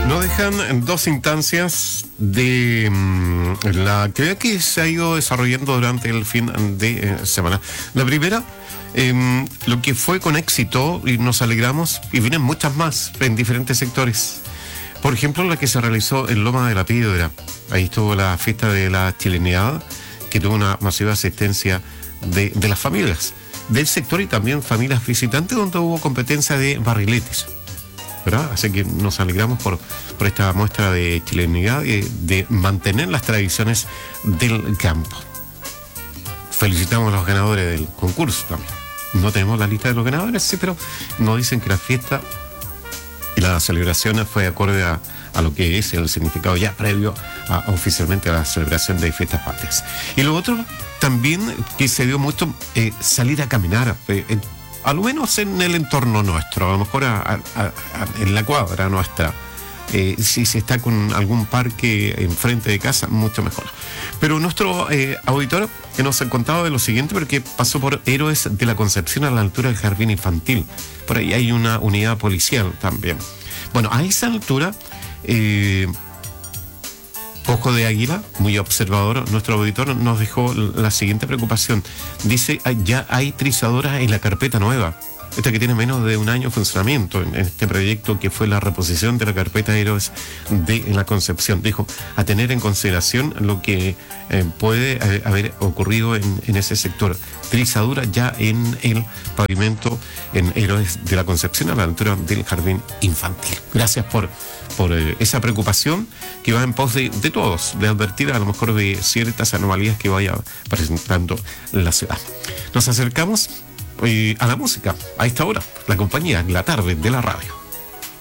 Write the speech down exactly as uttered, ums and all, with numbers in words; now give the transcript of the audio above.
Nos dejan dos instancias de mmm, la actividad que se ha ido desarrollando durante el fin de eh, semana. La primera, eh, lo que fue con éxito, y nos alegramos, y vienen muchas más en diferentes sectores. Por ejemplo, la que se realizó en Loma de la Piedra. Ahí estuvo la fiesta de la chilenidad, que tuvo una masiva asistencia de, de las familias del sector y también familias visitantes, donde hubo competencia de barriletes, ¿verdad? Así que nos alegramos por, por esta muestra de chilenidad y de mantener las tradiciones del campo. Felicitamos a los ganadores del concurso también. No tenemos la lista de los ganadores, sí, pero nos dicen que la fiesta y la celebración fue acorde a, a lo que es el significado ya previo a, a oficialmente a la celebración de fiestas patrias. Y lo otro también que se dio mucho, eh, salir a caminar, eh, eh, a lo menos en el entorno nuestro, a lo mejor a, a, a, en la cuadra nuestra. Eh, si se está con algún parque enfrente de casa, mucho mejor. Pero nuestro eh, auditor que nos ha contado de lo siguiente, porque pasó por Héroes de la Concepción a la altura del jardín infantil. Por ahí hay una unidad policial también. Bueno, a esa altura, eh, Ojo de Águila, muy observador, nuestro auditor nos dejó la siguiente preocupación. Dice, ya hay trizadoras en la carpeta nueva. Esta que tiene menos de un año de funcionamiento en este proyecto que fue la reposición de la carpeta Héroes de la Concepción. Dijo, a tener en consideración lo que eh, puede eh, haber ocurrido en, en ese sector. Trizadura ya en el pavimento en Héroes de la Concepción a la altura del jardín infantil. Gracias por, por eh, esa preocupación que va en pos de, de todos, de advertir a lo mejor de ciertas anomalías que vaya presentando la ciudad. Nos acercamos Eh, a la música, a esta hora, la compañía, la tarde de la radio.